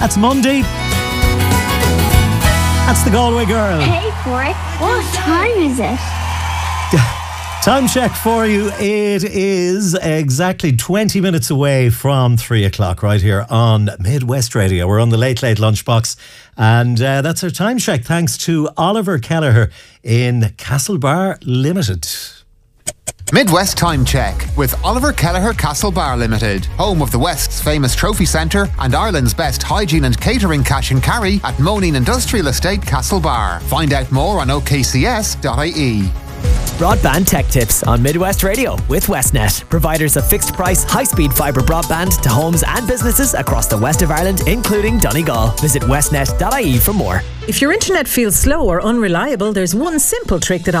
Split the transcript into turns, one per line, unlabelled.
That's Monday. That's the Galway Girl.
Pay for it. What time is it?
Time check for you. It is exactly 20 minutes away from 3 o'clock right here on Midwest Radio. We're on the Late Lunchbox, and that's our time check thanks to Oliver Kelleher in Castlebar Limited.
Midwest Time Check with Oliver Kelleher Castlebar Limited, home of the West's famous trophy centre and Ireland's best hygiene and catering cash and carry at Moneen Industrial Estate, Castlebar. Find out more on okcs.ie.
Broadband tech tips on Midwest Radio with Westnet, providers of fixed price, high-speed fibre broadband to homes and businesses across the west of Ireland, including Donegal. Visit westnet.ie for more.
If your internet feels slow or unreliable, there's one simple trick that